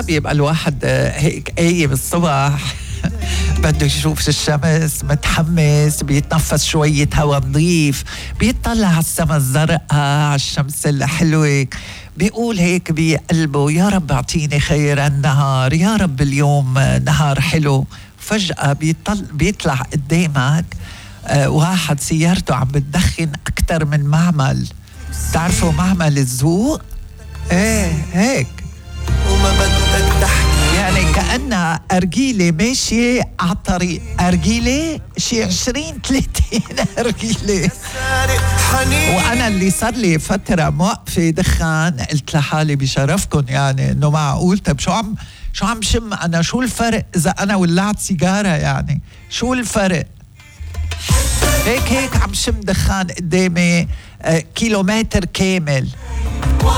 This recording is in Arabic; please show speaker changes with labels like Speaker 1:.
Speaker 1: بيبقى الواحد هيك قايم الصبح بده يشوف الشمس، متحمس، بيتنفس شوية هوا نظيف، بيطلع على السما الزرقاء، على الشمس الحلوة، بيقول هيك بقلبه يا رب اعطيني خير النهار، يا رب اليوم نهار حلو. فجأة بيطلع قدامك واحد سيارته عم بتدخن أكتر من معمل. تعرفوا معمل الذوق؟ ايه هيك،
Speaker 2: وما بدك تحكي
Speaker 1: يعني كأنها أرجيلة ماشية على الطريق، أرجيلة شي 20-30 أرجيلة. وأنا اللي صار لي فترة موقفة دخان قلت لحالي بشرفكم يعني إنه معقول، طب شو عم شم أنا؟ شو الفرق إذا أنا ولعت سيجارة؟ يعني شو الفرق؟ هيك عم شم دخان قدامي كيلومتر كامل.